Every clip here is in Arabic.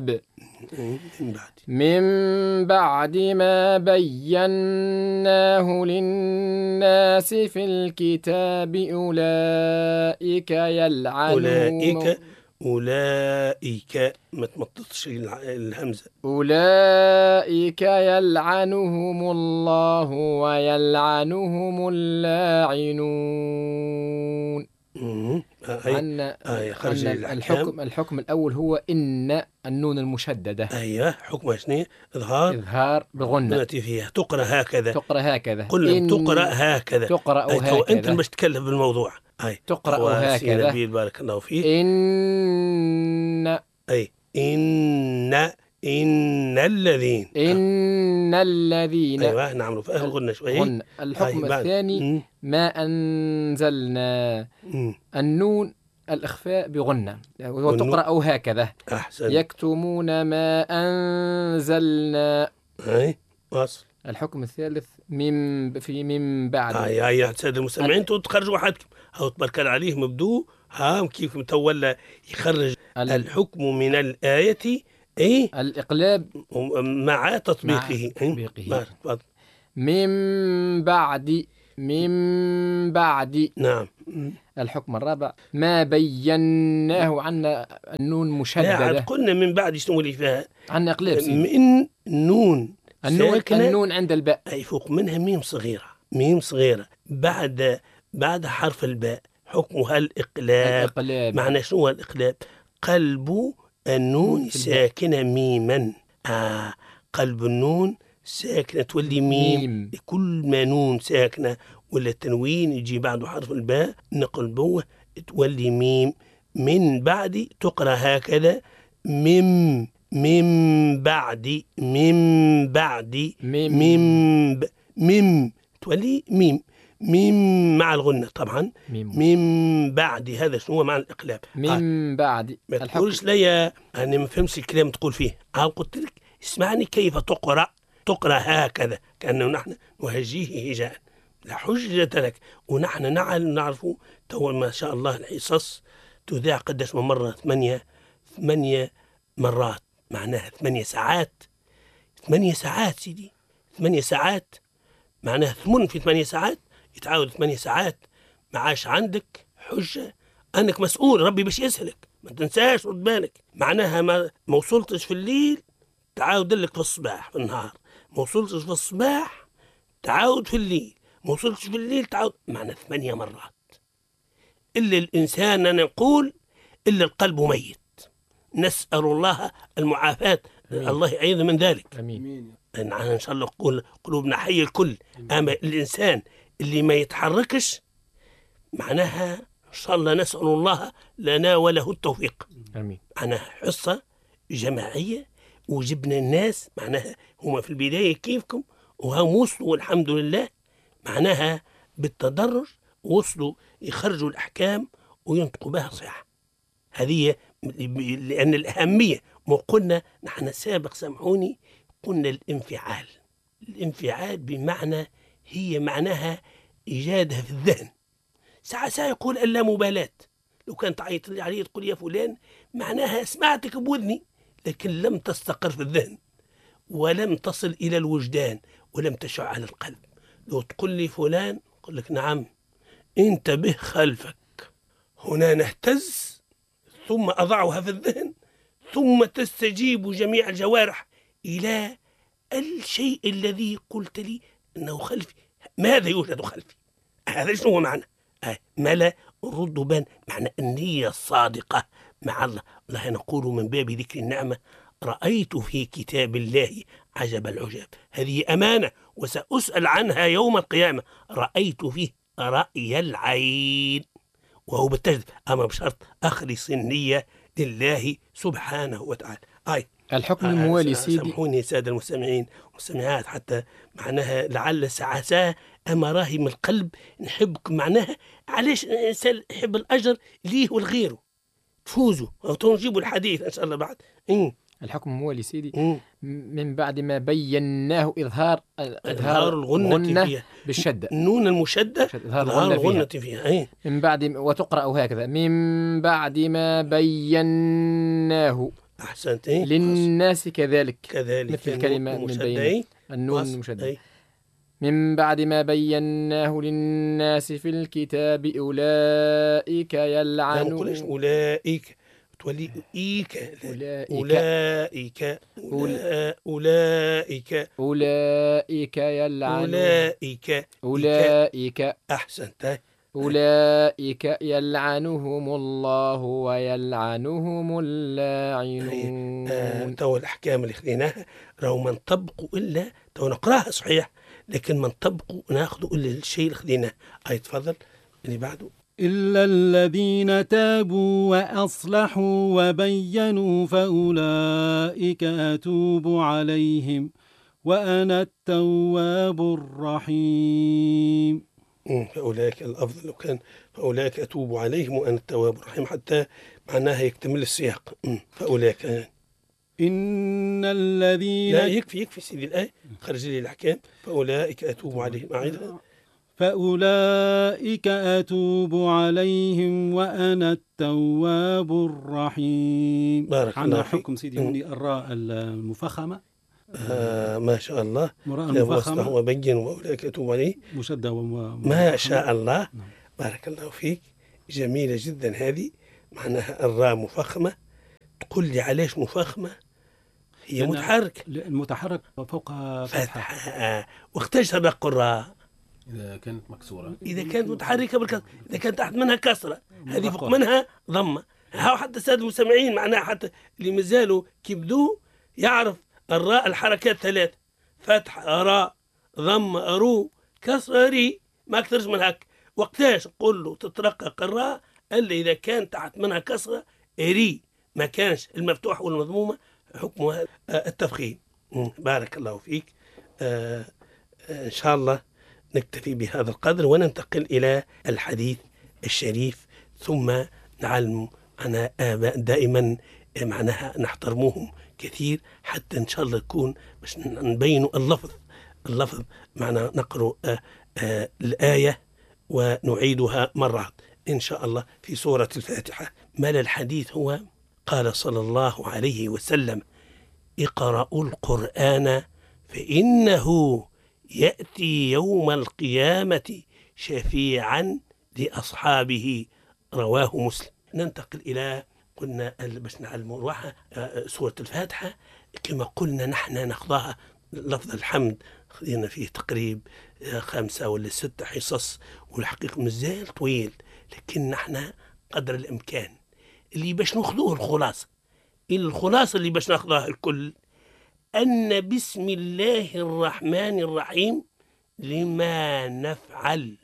الكتاب من بعد ما بيناه للناس في الكتاب أولئك يلعنهم أولئك ما تمططش الهمزة. أولئك يلعنهم الله ويلعنهم اللاعنون. عن الحكم الأول هو إن النون المشددة. أيوة. حكمها شنو؟ إظهار بغنة فيها. تقرأ هكذا. قل تقرأ هكذا. أنت مش تكلم بالموضوع. تقرأ هكذا. بارك الله فيك. إن الذين أيوة نعمل فيها الغنة شوية. الحكم الثاني ما أنزلنا النون الإخفاء بغنة وتقرأ هكذا. أحسن. يكتمون ما أنزلنا. واصل. الحكم الثالث من بعد. يا سادة المستمعين تخرجوا حدكم أو تبركن عليه مبدو كيف متولى يخرج الحكم من الآية الإقلاب مع تطبيقه. من بعد. نعم. الحكم الرابع ما بيناه عن النون مشددة. لا قلنا من بعد شنو اللي فيها عن إقلاب من نون النون عند الباء فوق منها ميم صغيرة بعد حرف الباء حكمها الإقلاب. معنى شنو الإقلاب؟ قلب النون ساكنة ميما. قلب النون ساكنة تولي ميم. كل ما نون ساكنة ولا التنوين يجي بعده حرف الباء نقلبوه تولي ميم. من بعد تقرأ هكذا من بعد تولي ميم مع الغنة طبعا. من بعد هذا شنو مع الإقلاب؟ من بعد. ما تقولش لي أنا ما فهمش الكلام تقول فيه. قلت لك اسمعني كيف تقرأ هكذا كأنه نحن نهجيه هجاء. لا حجة لك. ونحن نعرف تو ما شاء الله الحصص تذاع قداش من مرة 8 مرات. معناها 8 ساعات. 8 ساعات سيدي. 8 ساعات معناها 8 في 8 ساعات يتعاود 8 ساعات. معاش عندك حجة أنك مسؤول ربي باش يسألك. ما تنساش رد بالك. معناها ما وصلتش في الليل تعاود لك في الصباح في النهار. ما وصلتش في الصباح تعاود في الليل. ما وصلتش في الليل تعاود. معنى 8 مرات. إلا الإنسان أنا نقول إلا القلب ميت. نسأل الله المعافاة. الله يعيذ من ذلك. أمين. إن شاء الله قلوبنا حي الكل. أما الإنسان اللي ما يتحركش معناها إن شاء الله نسأل الله لنا وله التوفيق. أمين. معناها حصة جماعية وجبنا الناس معناها هما في البداية كيفكم وهم وصلوا والحمد لله. معناها بالتدرج وصلوا يخرجوا الأحكام وينطقوا بها صح. هذه لأن الأهمية. ما قلنا نحن سابق سامحوني قلنا الانفعال بمعنى هي معناها إيجادها في الذهن. ساعة يقول اللامبالاة. لو كانت تعيط لي عليه تقول يا فلان معناها سمعتك بوذني لكن لم تستقر في الذهن ولم تصل إلى الوجدان ولم تشع على القلب. لو تقول لي فلان أقول لك نعم انتبه خلفك. هنا نهتز ثم أضعها في الذهن ثم تستجيب جميع الجوارح إلى الشيء الذي قلت لي أنه خلفي. ماذا يوجد خلفي؟ هذا شنو هو معنى؟ ملا الرد بان معنى النية الصادقة مع الله. الله نقول من باب ذكر النعمة رأيت في كتاب الله عجب العجاب. هذه أمانة وسأسأل عنها يوم القيامة. رأيت فيه رأي العين وهو بالتجديد أما بشرط أخلص النية لله سبحانه وتعالى. الحكم الموالي سيدي. سامحوني سادة المستمعين والمستمعات حتى معناها لعل ساعة أما راهي من القلب نحبكم. معناها علاش الإنسان يحب الأجر ليه والغيره تفوزوا أو تنجيبوا الحديث إن شاء الله بعد. الحكم الموالي سيدي من بعد ما بيناه إظهار الغنة بالشدة. النون المشدة إظهار الغنة فيها. من بعد وتقرأ هكذا من بعد ما بيناه. أحسنت. للناس كذلك مثل الكلمة من مشدد. النون المشدد. من بعد ما بيناه للناس في الكتاب أولئك يلعنون. ليش أولئك تولي إيك؟ أولئك أولئك يلعنون. أولئك. أحسنت. أولئك يلعنهم الله ويلعنهم اللاعنون. تو الأحكام اللي خذيناها راهو ما نطبقوا إلا تو نقراها صحيح، لكن ما نطبقوا ناخذوا إلا الشيء اللي خذيناه. تفضل اللي بعده. إلا الذين تابوا وأصلحوا وبينوا فأولئك أتوب عليهم وأنا التواب الرحيم. فأولئك الأفضل لو كان فأولئك أتوب عليهم وأنا التواب الرحيم، حتى معناها يكتمل السياق. فأولئك إن الذين لا يكفي سيدي الآية، خرج لي الأحكام. فأولئك أتوب عليهم. أعيدها. فأولئك أتوب عليهم وأنا التواب الرحيم. بارك الله فيك. حكم سيدي هوني الراء المفخمة. ما شاء الله. مراء المفخمة وبين وأولئك أتوب عليه مشدة ما شاء الله. بارك الله فيك، جميلة جدا هذه. معناها الراء مفخمة. تقول لي علاش مفخمة؟ هي متحركة. المتحرك فوق فتحة. واختاج ترق الراء إذا كانت مكسورة، إذا كانت متحركة بالكسر، إذا كانت تحت منها كسرة هذه فوق منها ضمة. هاو حتى السادة المستمعين معناها حتى اللي مازالوا كيبدو يعرف الراء الحركات 3: فتح راء، ضم رو، كسر ري، ما أكثرش من هك. وقتاش قل له تترقق الراء إلا إذا كان تحت منها كسرة ري، ما كانش المفتوح والمضمومة حكمها التفخيم. بارك الله فيك. إن شاء الله نكتفي بهذا القدر وننتقل إلى الحديث الشريف، ثم نعلم أنا آباء دائما معناها نحترموهم كثير، حتى إن شاء الله يكون باش نبينوا اللفظ معنا نقرأ الآية ونعيدها مرات إن شاء الله في سورة الفاتحة. مال الحديث هو قال صلى الله عليه وسلم: اقرأوا القرآن فإنه يأتي يوم القيامة شفيعا لأصحابه، رواه مسلم. ننتقل إلى قلنا باش نعلموا روحها سورة الفاتحة كما قلنا نحن نخضاها لفظ الحمد، خذينا فيه تقريب 5 ولا 6 حصص، والحقيقة مازال طويل، لكن نحن قدر الإمكان اللي باش ناخذوه الخلاصة اللي باش ناخذها الكل، أن بسم الله الرحمن الرحيم لما نفعل،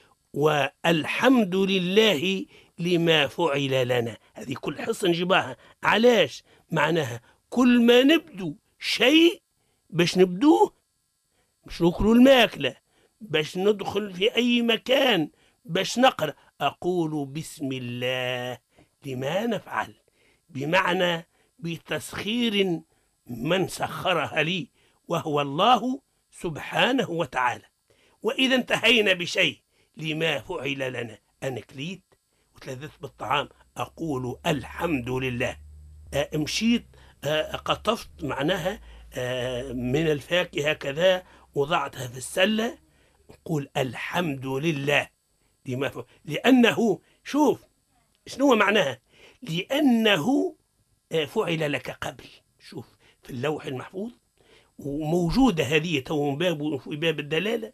والحمد لله لما فعل لنا. هذه كل حصة نجيبها. علاش؟ معناها كل ما نبدو شيء باش نبدوه، باش ناكلوا الماكلة، باش ندخل في أي مكان، باش نقرأ أقول بسم الله لما نفعل، بمعنى بتسخير من سخرها لي وهو الله سبحانه وتعالى. وإذا انتهينا بشيء لما فعل لنا، أنا كليت وتلذذت بالطعام أقول الحمد لله. مشيت قطفت معناها من الفاكهة كذا وضعتها في السلة، نقول الحمد لله لما فعل، لأنه شوف شنو معناها، لأنه فعل لك قبل. شوف في اللوح المحفوظ وموجودة هذه تو في باب الدلالة،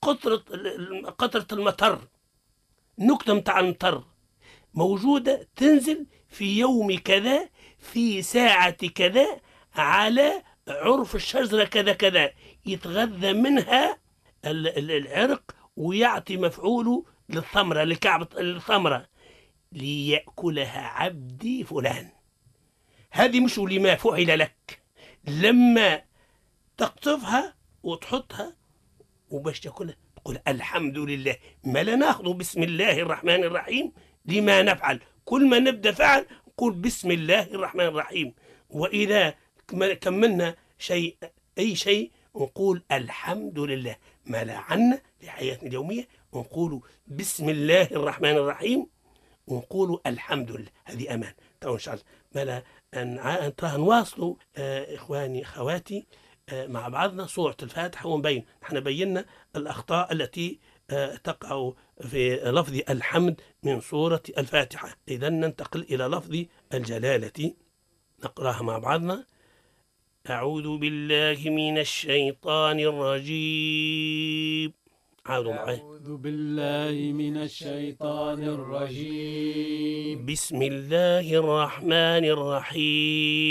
قطرة المطر، النكتة متاع المطر موجودة، تنزل في يوم كذا في ساعة كذا على عرف الشجرة كذا كذا، يتغذى منها العرق ويعطي مفعوله للثمرة، لكعبة الثمرة، ليأكلها عبدي فلان. هذه مش لما فعل لك، لما تقطفها وتحطها وباش تاكلها تقول الحمد لله. ما لا ناخذ بسم الله الرحمن الرحيم لما نفعل، كل ما نبدا فعل نقول بسم الله الرحمن الرحيم، واذا كملنا شيء اي شيء نقول الحمد لله. ما لا عنا في حياتنا اليوميه نقول بسم الله الرحمن الرحيم ونقول الحمد لله. هذه امان. تو ان شاء الله ما لا أن نواصلوا إخواني أخواتي مع بعضنا سورة الفاتحة، ونبين نحن بينا الأخطاء التي تقع في لفظ الحمد من سورة الفاتحة. إذن ننتقل إلى لفظ الجلالة، نقرأها مع بعضنا. أعوذ بالله من الشيطان الرجيم. عاودوا معي. أعوذ بالله من الشيطان الرجيم. بسم الله الرحمن الرحيم.